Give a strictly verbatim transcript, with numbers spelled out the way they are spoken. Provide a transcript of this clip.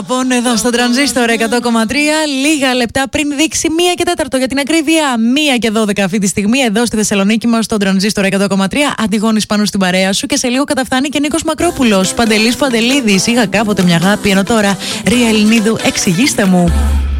Λοιπόν, εδώ στο Τρανζίστορ εκατό κόμμα τρία, λίγα λεπτά πριν δείξει μία και τέταρτο για την ακρίβεια, μία και δώδεκα αυτή τη στιγμή, εδώ στη Θεσσαλονίκη μας, στο Τρανζίστορ εκατό κόμμα τρία. Αντιγόνης πάνω στην παρέα σου και σε λίγο καταφτάνει και Νίκος Μακρόπουλος. Παντελής Παντελίδης, είχα κάποτε μια αγάπη, ενώ τώρα Ρία Ελληνίδου, εξηγήστε μου.